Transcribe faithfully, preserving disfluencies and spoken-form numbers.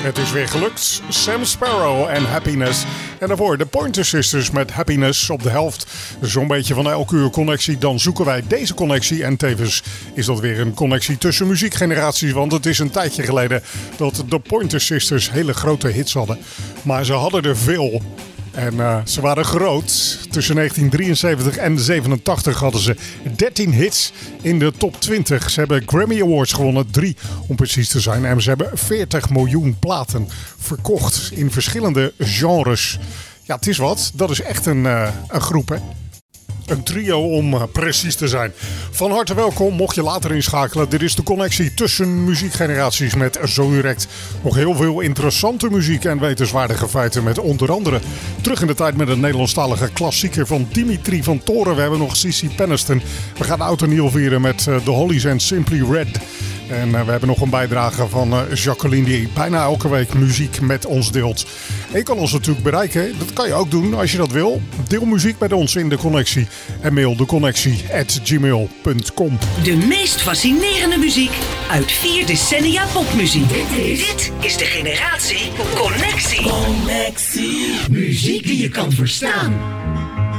Het is weer gelukt. Sam Sparrow en Happiness. En daarvoor de Pointer Sisters met Happiness op de helft. Zo'n beetje van elke uur connectie. Dan zoeken wij deze connectie. En tevens is dat weer een connectie tussen muziekgeneraties. Want het is een tijdje geleden dat de Pointer Sisters hele grote hits hadden. Maar ze hadden er veel. En uh, ze waren groot. Tussen negentien drieënzeventig en zevenentachtig hadden ze dertien hits in de top twintig. Ze hebben Grammy Awards gewonnen, drie om precies te zijn. En ze hebben veertig miljoen platen verkocht in verschillende genres. Ja, het is wat. Dat is echt een, uh, een groep, hè. Een trio om uh, precies te zijn. Van harte welkom, mocht je later inschakelen. Dit is de connectie tussen muziekgeneraties met zo direct nog heel veel interessante muziek en wetenswaardige feiten. Met onder andere terug in de tijd met een Nederlandstalige klassieker van Dimitri van Toren. We hebben nog Cici Penniston. We gaan Oud en Nieuw vieren met uh, The Hollies en Simply Red. En uh, we hebben nog een bijdrage van uh, Jacqueline die bijna elke week muziek met ons deelt. En je kan ons natuurlijk bereiken. Dat kan je ook doen als je dat wil. Deel muziek met ons in de connectie. En mail de connectie at gmail punt com. De meest fascinerende muziek uit vier decennia popmuziek. Dit is, Dit is de generatie Connectie. Connectie. Muziek die je kan verstaan.